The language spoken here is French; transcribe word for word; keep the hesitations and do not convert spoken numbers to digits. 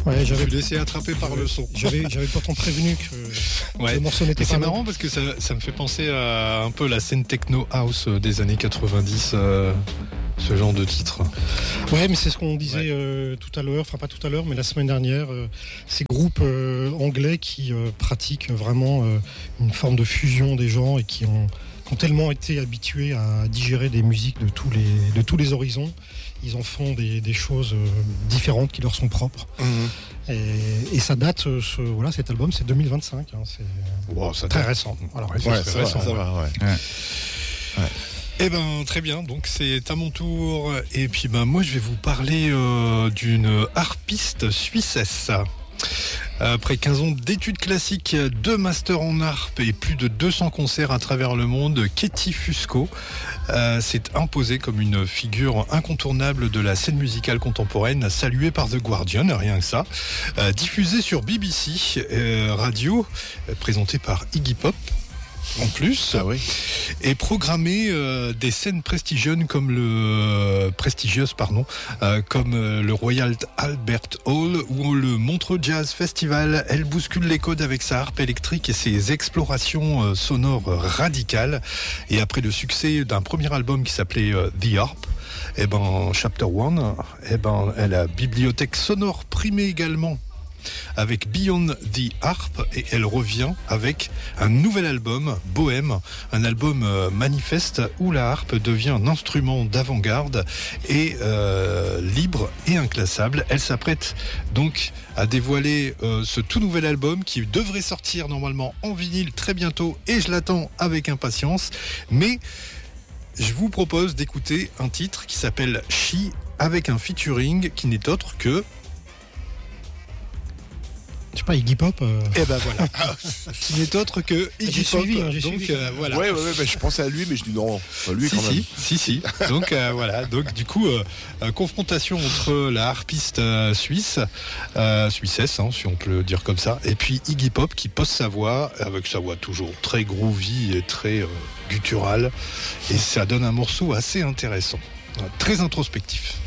Ouais, j'avais Je me laissé attraper par le son. J'avais, j'avais pourtant prévenu que Ouais. le morceau n'était Mais pas c'est bon. marrant parce que ça, ça me fait penser à un peu la scène techno house des années quatre-vingt-dix, euh, ce genre de titre. Ouais, mais c'est ce qu'on disait Ouais. euh, tout à l'heure, enfin pas tout à l'heure, mais la semaine dernière, euh, ces groupes euh, anglais qui euh, pratiquent vraiment euh, une forme de fusion des gens et qui ont, qui ont tellement été habitués à digérer des musiques de tous les, de tous les horizons, ils en font des, des choses euh, différentes qui leur sont propres. Mmh. Et, et ça date, euh, ce, voilà, cet album, c'est deux mille vingt-cinq, hein, c'est Wow, ça très date. récent. Alors, Ouais, Ouais, c'est ça, récent, va, ça ouais. va, ouais. Eh ben très bien, donc c'est à mon tour. Et puis ben moi je vais vous parler euh, d'une harpiste suissesse. Après quinze ans d'études classiques, deux masters en harpe et plus de deux cents concerts à travers le monde, Katie Fusco euh, s'est imposée comme une figure incontournable de la scène musicale contemporaine, saluée par The Guardian, rien que ça. Euh, diffusée sur B B C euh, Radio, euh, présentée par Iggy Pop. En plus, Ah oui. et programmer euh, des scènes prestigieuses comme le euh, prestigieuses pardon, euh, comme euh, le Royal Albert Hall ou le Montreux Jazz Festival. Elle bouscule les codes avec sa harpe électrique et ses explorations euh, sonores radicales. Et après le succès d'un premier album qui s'appelait euh, The Harp, et ben Chapter One, et ben elle a bibliothèque sonore primée également avec Beyond the Harp, et elle revient avec un nouvel album, Bohème, un album euh, manifeste où la harpe devient un instrument d'avant-garde et euh, libre et inclassable. Elle s'apprête donc à dévoiler euh, ce tout nouvel album qui devrait sortir normalement en vinyle très bientôt, et je l'attends avec impatience. Mais je vous propose d'écouter un titre qui s'appelle She, avec un featuring qui n'est autre que... je sais pas, Iggy Pop. euh, Eh ben voilà, qui n'est autre que Iggy J'ai Pop. suivi, hein, j'ai donc suivi. euh, voilà. Ouais, ouais, ouais, bah, je pensais à lui, mais je dis non, pas lui Si, quand même. si, si, si. Donc euh, voilà, donc du coup, euh, euh, confrontation entre la harpiste euh, suisse, euh, suissesse, hein, si on peut le dire comme ça, et puis Iggy Pop qui pose sa voix, avec sa voix toujours très groovy et très euh, gutturale, et ça donne un morceau assez intéressant, euh, très introspectif.